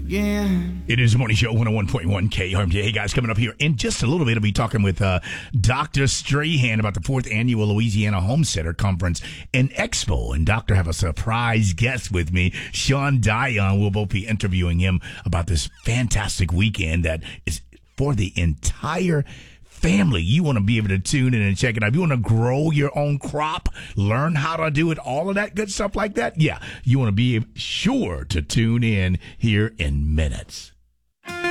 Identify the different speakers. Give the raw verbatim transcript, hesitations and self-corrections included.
Speaker 1: again.
Speaker 2: It is the Morning Show, one oh one point one K R M J. Hey, guys, coming up here in just a little bit, I'll be talking with uh, Doctor Strahan about the fourth Annual Louisiana Homesteader Conference and Expo. And Doctor have a surprise guest with me, Sean Dion. We'll both be interviewing him about this fantastic weekend that is for the entire family. You want to be able to tune in and check it out. You want to grow your own crop, learn how to do it, all of that good stuff like that. Yeah, you want to be sure to tune in here in minutes.